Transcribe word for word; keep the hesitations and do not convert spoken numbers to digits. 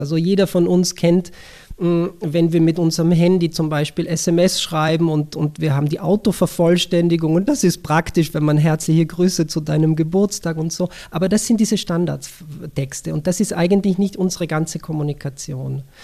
Also jeder von uns kennt, wenn wir mit unserem Handy zum Beispiel S M S schreiben und, und wir haben die Autovervollständigung und das ist praktisch, wenn man herzliche Grüße zu deinem Geburtstag und so. Aber das sind diese Standardtexte und das ist eigentlich nicht unsere ganze Kommunikation.